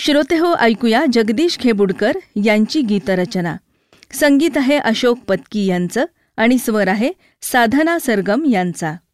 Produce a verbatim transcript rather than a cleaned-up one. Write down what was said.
श्रोतेहो, ऐकूया जगदीश खेबुडकर यांची गीतरचना. संगीत आहे अशोक पत्की यांचं आणि स्वर आहे साधना सरगम यांचा.